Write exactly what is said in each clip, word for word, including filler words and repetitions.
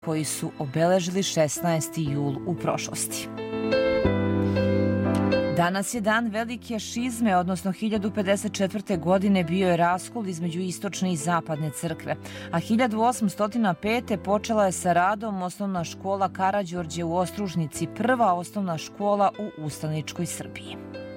koji su obeležili šesnaesti jul u prošlosti. Danas je dan velike šizme, odnosno hiljadu pedeset četvrte. godine bio je raskol između istočne i zapadne crkve, a hiljadu osamsto pete. počela je sa radom osnovna škola Karađorđe u Ostružnici, prva osnovna škola u ustaničkoj Srbiji.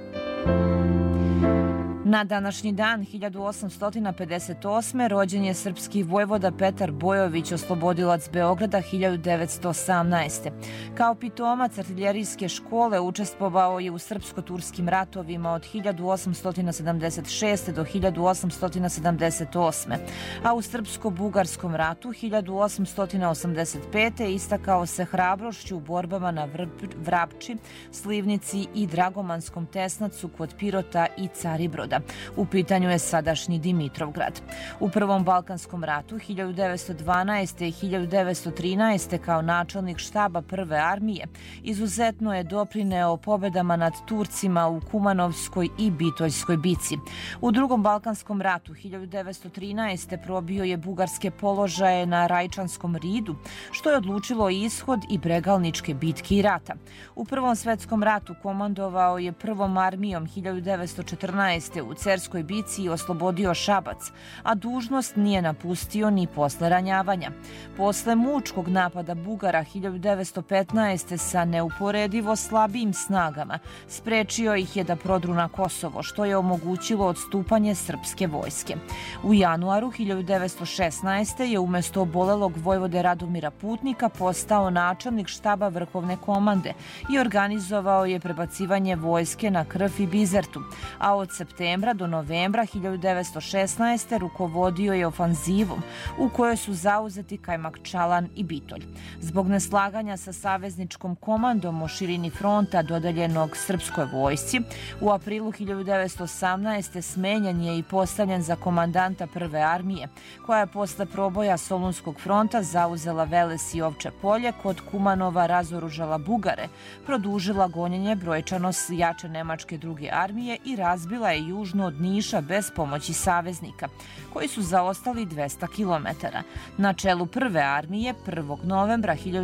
Na današnji dan hiljadu osamsto pedeset osme. rođen je srpski vojvoda Petar Bojović, oslobodilac Beograda hiljadu devetsto osamnaeste. Kao pitomac artiljerijske škole učestvovao je u srpsko-turskim ratovima od hiljadu osamsto sedamdeset šeste. do hiljadu osamsto sedamdeset osme. a u srpsko-bugarskom ratu hiljadu osamsto osamdeset pete. istakao se hrabrošću u borbama na Vrapči, Slivnici i Dragomanskom Tesnacu kod Pirota i Caribroda. U pitanju je sadašnji Dimitrovgrad. U Prvom Balkanskom ratu hiljadu devetsto dvanaeste. i hiljadu devetsto trinaeste. kao načelnik štaba Prve armije izuzetno je doprineo pobedama nad Turcima u Kumanovskoj i Bitoljskoj bici. U Drugom Balkanskom ratu hiljadu devetsto trinaeste. probio je bugarske položaje na Rajčanskom ridu, što je odlučilo ishod i Bregalničke bitke i rata. U Prvom svetskom ratu komandovao je Prvom armijom hiljadu devetsto četrnaeste. u Cerskoj bici i oslobodio Šabac, a dužnost nije napustio ni posle ranjavanja. Posle mučkog napada Bugara hiljadu devetsto petnaeste. sa neuporedivo slabijim snagama sprečio ih je da prodru na Kosovo, što je omogućilo odstupanje srpske vojske. U januaru hiljadu devetsto šesnaeste. je umesto obolelog vojvode Radomira Putnika postao načelnik štaba Vrhovne komande i organizovao je prebacivanje vojske na Krf i Bizertu, a od septembra do novembra hiljadu devetsto šesnaeste. rukovodio je ofanzivom u kojoj su zauzeti Kajmakčalan i Bitolj. Zbog neslaganja sa savezničkom komandom o širini fronta dodeljenog srpskoj vojsci, u aprilu hiljadu devetsto osamnaeste. smenjen je i postavljen za komandanta Prve armije, koja je posle proboja Solunskog fronta zauzela Veles i Ovče polje, kod Kumanova razoružala Bugare, produžila gonjenje brojčano jače nemačke druge armije i razbila je južno od Niša bez pomoći saveznika, koji su zaostali dvesta kilometara. Na čelu Prve armije prvog novembra hiljadu